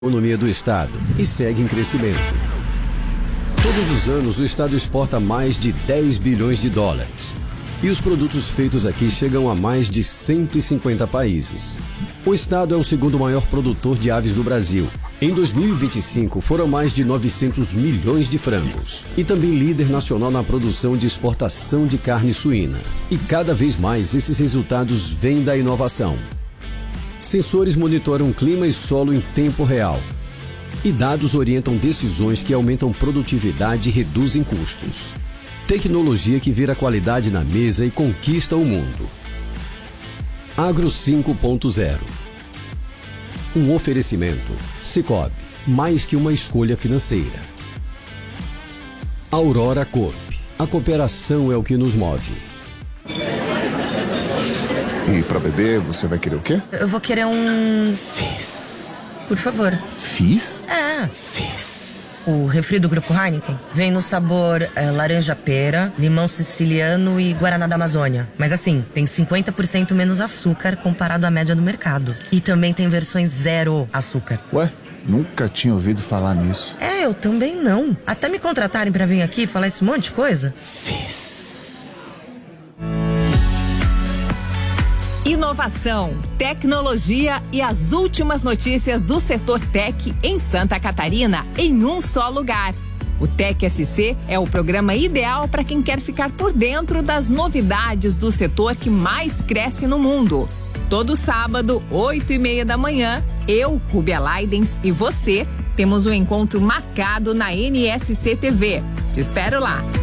economia do Estado e segue em crescimento. Todos os anos, o Estado exporta mais de 10 bilhões de dólares. E os produtos feitos aqui chegam a mais de 150 países. O Estado é o segundo maior produtor de aves do Brasil. Em 2025, foram mais de 900 milhões de frangos. E também líder nacional na produção de exportação de carne suína. E cada vez mais esses resultados vêm da inovação. Sensores monitoram clima e solo em tempo real. E dados orientam decisões que aumentam produtividade e reduzem custos. Tecnologia que vira qualidade na mesa e conquista o mundo. Agro 5.0. Um oferecimento. Sicoob, mais que uma escolha financeira. Aurora Coop. A cooperação é o que nos move. E pra beber, você vai querer o quê? Eu vou querer um... Fizz. Por favor. Fizz? Fizz. O refri do Grupo Heineken vem no sabor laranja-pera, limão siciliano e guaraná da Amazônia. Mas assim, tem 50% menos açúcar comparado à média do mercado. E também tem versões zero açúcar. Ué, nunca tinha ouvido falar nisso. Eu também não. Até me contratarem pra vir aqui falar esse monte de coisa. Fizz. Inovação, tecnologia e as últimas notícias do setor tech em Santa Catarina em um só lugar. O Tech SC é o programa ideal para quem quer ficar por dentro das novidades do setor que mais cresce no mundo. Todo sábado, 8h30 da manhã, eu, Rúbia Leidens e você temos um encontro marcado na NSC TV. Te espero lá.